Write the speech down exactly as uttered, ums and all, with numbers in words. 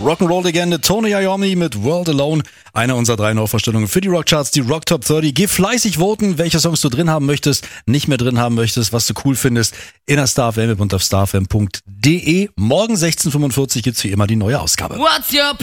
Rock'n'Roll-Legende Tony Iommi mit World Alone. Eine unserer drei Neuvorstellungen für die Rockcharts, die Rock Top dreißig. Geh fleißig voten, welche Songs du drin haben möchtest, nicht mehr drin haben möchtest, was du cool findest. In der StarFM und auf starfm punkt de. Morgen sechzehn Uhr fünfundvierzig gibt's wie immer die neue Ausgabe. What's your